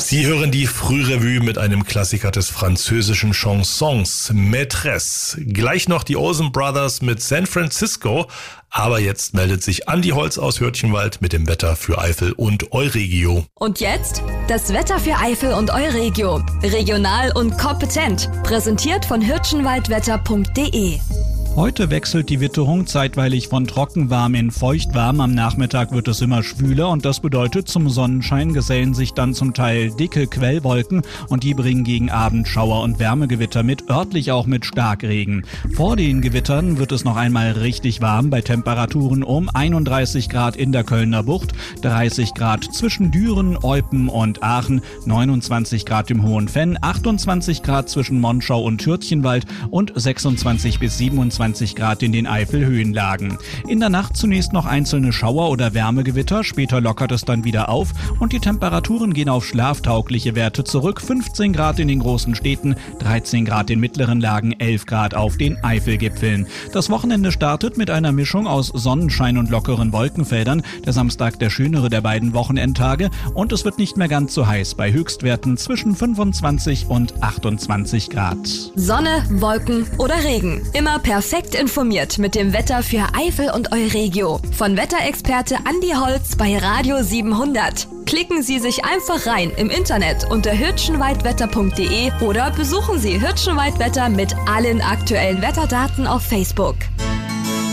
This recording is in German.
Sie hören die Frührevue mit einem Klassiker des französischen Chansons, Maîtresse. Gleich noch die Olsen Brothers mit San Francisco. Aber jetzt meldet sich Andi Holz aus Hürtchenwald mit dem Wetter für Eifel und Euregio. Und jetzt das Wetter für Eifel und Euregio. Regional und kompetent. Präsentiert von hirschenwaldwetter.de. Heute wechselt die Witterung zeitweilig von trockenwarm in feuchtwarm. Am Nachmittag wird es immer schwüler und das bedeutet, zum Sonnenschein gesellen sich dann zum Teil dicke Quellwolken und die bringen gegen Abend Schauer und Wärmegewitter mit, örtlich auch mit Starkregen. Vor den Gewittern wird es noch einmal richtig warm bei Temperaturen um 31 Grad in der Kölner Bucht, 30 Grad zwischen Düren, Eupen und Aachen, 29 Grad im Hohenfenn, 28 Grad zwischen Monschau und Hürtchenwald und 26 bis 27 Grad in den Eifelhöhenlagen. In der Nacht zunächst noch einzelne Schauer oder Wärmegewitter, später lockert es dann wieder auf und die Temperaturen gehen auf schlaftaugliche Werte zurück. 15 Grad in den großen Städten, 13 Grad in mittleren Lagen, 11 Grad auf den Eifelgipfeln. Das Wochenende startet mit einer Mischung aus Sonnenschein und lockeren Wolkenfeldern. Der Samstag der schönere der beiden Wochenendtage und es wird nicht mehr ganz so heiß bei Höchstwerten zwischen 25 und 28 Grad. Sonne, Wolken oder Regen. Immer perfekt informiert mit dem Wetter für Eifel und Euregio. Von Wetterexperte Andi Holz bei Radio 700. Klicken Sie sich einfach rein im Internet unter hirschenwaldwetter.de oder besuchen Sie Hirschenwaldwetter mit allen aktuellen Wetterdaten auf Facebook.